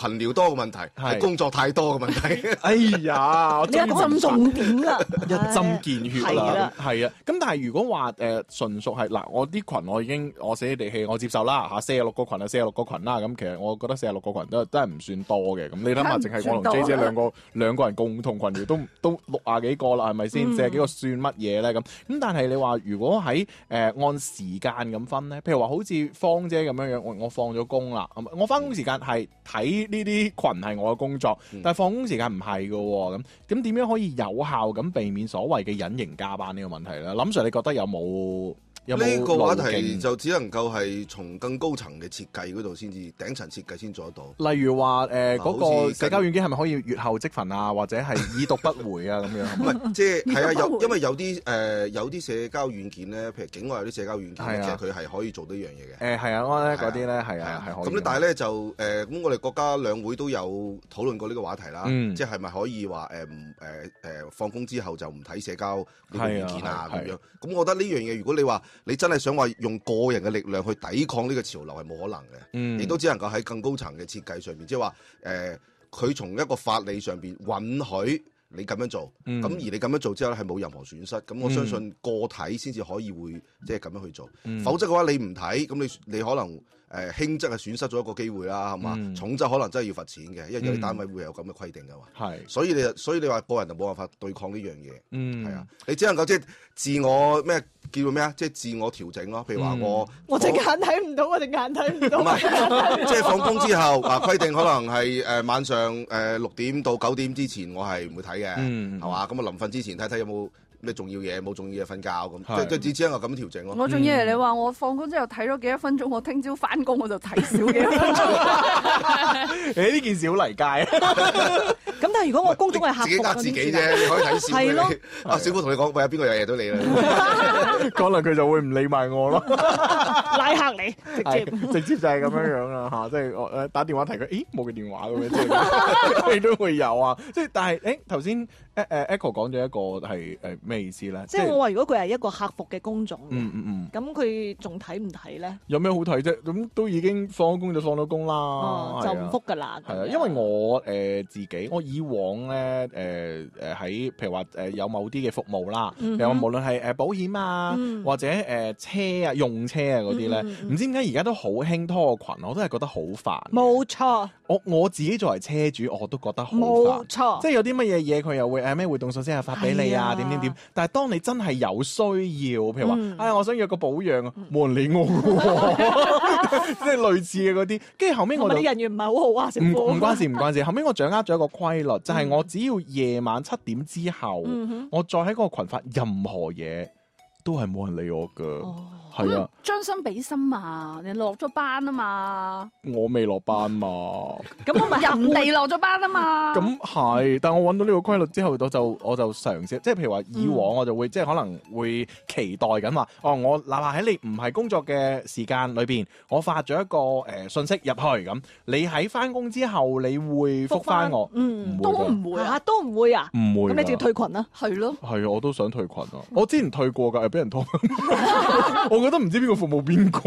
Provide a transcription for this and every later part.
群聊多嘅問題，係工作太多嘅問題。 哎呀， 你一針重點啦， 一針見血啦，係啊。咁但係如果話純屬係嗱，我啲群我已經我死地氣，我接受啦嚇，46個群啊，46個群啦。咁其實我覺得46個群都係唔算多嘅。咁你諗下，淨係我同 J 姐兩個人共同群聊都60幾個啦，係咪先？40幾個算乜嘢咧？咁但係你話如果喺按時間咁分咧，譬如話好似芳姐咁樣樣，我放咗工啦，我翻工時間係睇呢啲群係我嘅工作，但係放工時間唔係嘅喎。咁點樣可以有效咁避免所謂嘅隱形加班呢個問題咧？林 Sir 你覺得有冇呢個話題就只能夠係從更高層嘅設計嗰度先至，頂層設計先做得到。 例如話嗰個社交軟件係咪可以閱後即焚啊，或者係已讀不回啊咁樣？ 唔係，即係啊，因為有啲社交軟件咧，譬如境外有啲社交軟件，其實佢係可以做到呢樣嘢嘅。係啊， 我咧嗰啲咧係啊係可以。 咁咧，但係咧就咁，我哋國家兩會都有討論過呢個話題啦。即係咪可以話放工之後就唔睇社交呢個軟件啊咁樣？咁我覺得呢樣嘢，如果你話你真係想話用個人嘅力量去抵抗呢個潮流係冇可能嘅，亦都只能夠喺更高層嘅設計上面，即係話佢從一個法理上邊允許你咁樣做，咁而你咁樣做之後咧係冇任何損失，咁我相信個體先至可以會即係咁樣去做，否則嘅話你唔睇，咁你可能輕則係損失咗一個機會啦，係嘛？重則可能真係要罰錢嘅，因為有啲單位會有咁嘅規定㗎嘛。係，所以你話個人就冇辦法對抗呢樣嘢，係啊，你只能夠即係自我咩叫做咩啊？即係自我調整咯。譬如話我隻眼睇唔到，我隻眼睇唔到。 唔係，即係放工之後規定可能係晚上6點到9點之前，我係唔會睇嘅，係嘛？咁啊臨瞓之前睇睇有冇咩重要嘢，冇重要嘢瞓覺咁，即係只能夠咁樣調整咯。 我仲以為你話我放工之後睇咗幾多分鐘，我聽朝翻工我就睇少幾多分鐘。 呢件事好離街。 咁但係如果我工作係客服， 自己呃自己啫，你可以睇少嘅。係咯。阿小夫同你講，喂，邊個有嘢都你啦。 可能佢就會唔理埋我咯。 拉黑你， 直接就係咁樣樣啦嚇，即係我打電話提佢，咦冇佢電話咁樣，即係你都會有啊。即係但係頭先Echo 講咗一個係咩意思咧？ 即係我話如果佢係一個客服嘅工種，咁佢仲睇唔睇咧？ 有咩好睇啫？咁都已經放工就放咗工啦， 就唔覆㗎啦。 係啊，因為我自己我以往咧喺譬如話有某啲嘅服務啦，譬如話無論係保險啊或者車啊用車啊嗰啲咧，唔知點解而家都好興拖個群，我都係覺得好煩。 冇錯， 我自己作為車主，我都覺得好煩。 冇錯， 即係有啲乜嘢嘢佢又會咩活動信息啊發俾你啊點，但係當你真係有需要，譬如話我想約個保養啊，冇人理我喎，即係類似嘅嗰啲，跟住後尾我就啲人緣唔係好好啊， 唔關事，後尾我掌握咗一個規律，就係我只要夜晚7點之後，我再喺嗰個群發任何嘢，都係冇人理我㗎。係啊， 將心比心嘛，你落咗班啊嘛， 我未落班嘛， 咁我咪人哋落咗班啊嘛。 咁係，但我揾到呢個規律之後，我就嘗試，即係譬如話以往我就會即係可能會期待緊話，我哪怕喺你唔係工作嘅時間裏邊，我發咗一個信息入去咁，你喺翻工之後你會覆翻我， 都唔會啊，都唔會啊， 唔會， 咁你就要退群啦， 係咯， 係啊，我都想退群啊，我之前退過㗎，又俾人拖。我覺得唔知邊個服務邊個，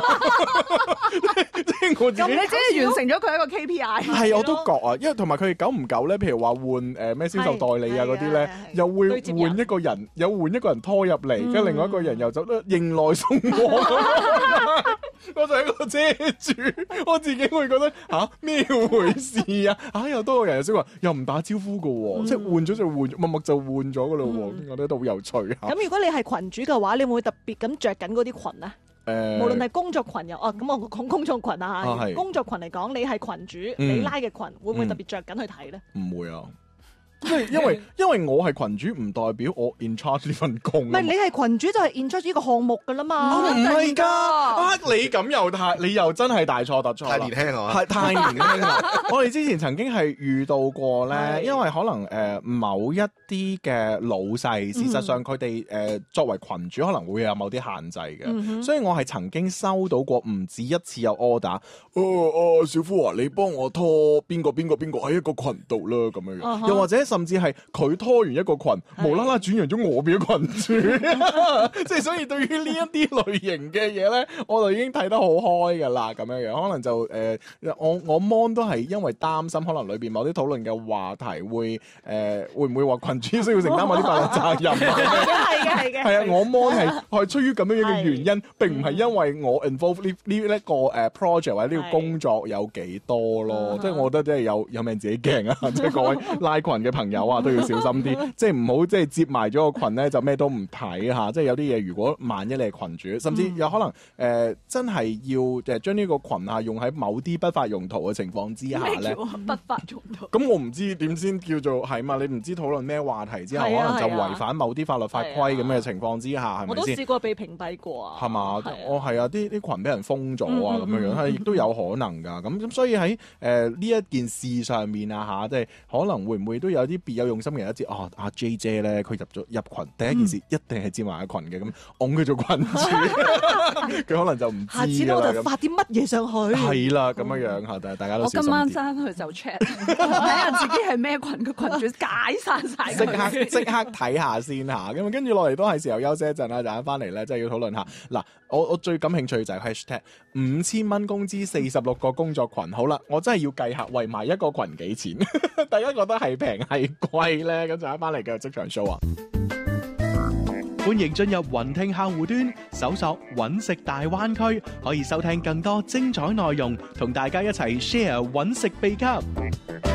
即係我自己。咁你即係完成咗佢一個 KPI。 係，我都覺啊，因為同埋佢哋久唔久咧，譬如話換咩銷售代理啊嗰啲咧，又會換一個人，換一個人拖入嚟，跟另外一個人又走得迎來送往。我就係一個車主，我自己會覺得咩回事啊？又多個人又識話，又唔打招呼㗎喎，即係換咗就換，默默就換咗㗎咯喎，我覺得都好有趣嚇。 咁如果你係群主嘅話，你會唔會特別咁着緊嗰啲群啊？無論係工作群又咁我講公眾群啊，工作群嚟講，你係群主，你拉嘅群會唔會特別着緊去睇咧？ 唔會啊。即係因為我係群主，唔代表我 in charge 呢份工。唔係你係群主就係 in charge 呢個項目㗎啦嘛。 唔係㗎，你咁你又真係大錯特錯。 太年輕係嘛？ 係太年輕啦！我哋之前曾經係遇到過咧，因為可能某一啲嘅老細，事實上佢哋作為群主可能會有某啲限制嘅，所以我係曾經收到過唔止一次有 order。小夫啊，你幫我拖邊個喺一個群度啦咁樣樣，又或者甚至係佢拖完一個群，無啦啦轉讓咗我邊嘅群主，即係所以對於呢一啲類型嘅嘢咧，我就已經睇得好開㗎啦，咁樣樣可能就我 mon 都係因為擔心，可能裏邊某啲討論嘅話題會唔會話群主需要承擔某啲法律責任？係嘅。係啊，我 mon 係出於咁樣樣嘅原因，並唔係因為我 involve 呢一個project 或者呢個工作有幾多咯，即係我覺得真係有命自己驚啊！即係各位拉群嘅朋友啊，都要小心啲，即係唔好即係接埋咗個群咧，就咩都唔睇嚇。即係有啲嘢，如果萬一你係群主，甚至有可能真係要將呢個群啊用喺某啲不法用途嘅情況之下咧， 不法用途。 咁我唔知點先叫做係嘛？你唔知討論咩話題之後，可能就違反某啲法律法規咁嘅情況之下，係咪先？ 我都試過被屏蔽過啊。 係嘛？我係啊，啲群俾人封咗啊，咁樣樣係亦都有可能㗎。咁所以喺呢一件事上面啊嚇，即係可能會唔會都有啲別有用心嘅人一知阿 J 姐咧，佢入群第一件事一定係接埋個群嘅，咁擁佢做群主，佢可能就唔知。下次咧我就發啲乜嘢上去。 係啦，咁樣樣嚇，但係大家都小心啲。 我今晚翻去就 check 睇下自己係咩群嘅群主，解散晒。 即刻睇下先嚇，咁跟住落嚟都係時候休息一陣啦，陣間翻嚟咧，即係要討論下嗱，我最感興趣就係 hashtag 5000蚊工資46個工作群，好啦，我真係要計下圍埋一個群幾錢，大家覺得係平係貴咧？咁陣間翻嚟嘅職場 show 啊！歡迎進入雲聽客戶端，搜索揾食大灣區，可以收聽更多精彩內容，同大家一齊 share 揾食秘笈。